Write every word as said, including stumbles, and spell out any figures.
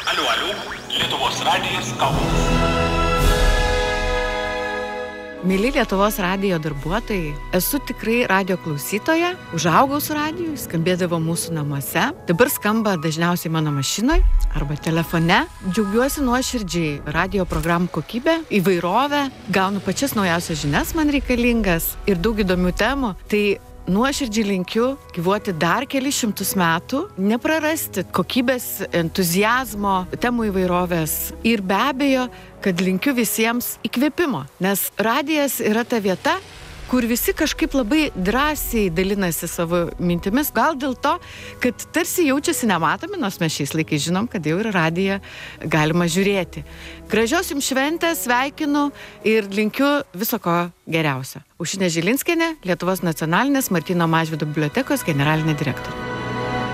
Aliu, aliu, Lietuvos radijas Kaunas. Mėly Lietuvos radijo darbuotojai, esu tikrai radijo klausytoja, užaugau su radiju, skambėdavo mūsų namuose, dabar skamba dažniausiai mano mašinoje arba telefone. Džiaugiuosi nuoširdžiai radijo programų kokybę, įvairovę, gaunu pačias naujausias žinias man reikalingas ir daug įdomių temų. Tai nuoširdžiai linkiu gyvuoti dar kelis šimtus metų, neprarasti kokybės, entuziazmo, temų įvairovės ir be abejo, kad linkiu visiems įkvėpimo, nes radijas yra ta vieta, kur visi kažkaip labai drąsiai dalinasi savo mintimis, gal dėl to, kad tarsi jaučiasi nematomi, nors mes šiais laikais žinom, kad jau ir radiją galima žiūrėti. Gražios jums šventės, sveikinu ir linkiu viso ko geriausio. Aušrinė Žilinskienė, Lietuvos nacionalinės Martyno Mažvydo bibliotekos generalinė direktorė.